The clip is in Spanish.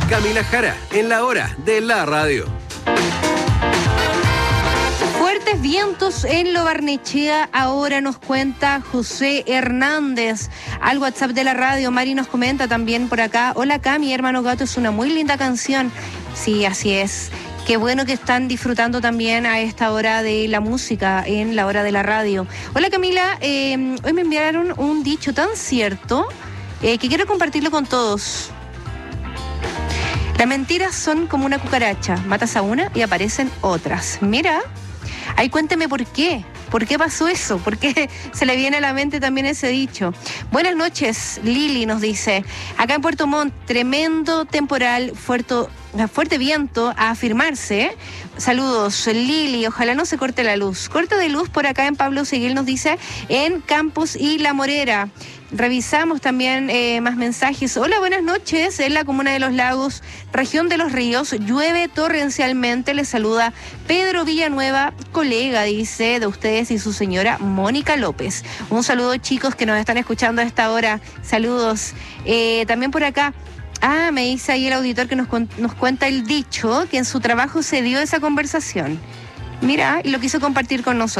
Camila Jara, en la hora de la radio. Fuertes vientos en Lo Barnechea, ahora nos cuenta José Hernández. Al WhatsApp de la radio, Mari nos comenta también por acá: hola Cami, Hermano Gato, es una muy linda canción. Sí, así es. Qué bueno que están disfrutando también a esta hora de la música, en la hora de la radio. Hola Camila, hoy me enviaron un dicho tan cierto que quiero compartirlo con todos. Las mentiras son como una cucaracha, matas a una y aparecen otras. Mira, ahí cuénteme por qué. ¿Por qué pasó eso? ¿Por qué se le viene a la mente también ese dicho? Buenas noches, Lili nos dice. Acá en Puerto Montt, tremendo temporal, fuerte viento a afirmarse. Saludos, Lili. Ojalá no se corte la luz. Corte de luz por acá en Pablo Seguil nos dice, en Campos y La Morera. Revisamos también más mensajes. Hola, buenas noches. En la comuna de Los Lagos, región de Los Ríos, llueve torrencialmente. Les saluda Pedro Villanueva, colega, dice, de ustedes y su señora Mónica López. Un saludo, chicos, que nos están escuchando a esta hora. Saludos. También por acá. Me dice ahí el auditor que nos cuenta el dicho, que en su trabajo se dio esa conversación. Mira, y lo quiso compartir con nosotros.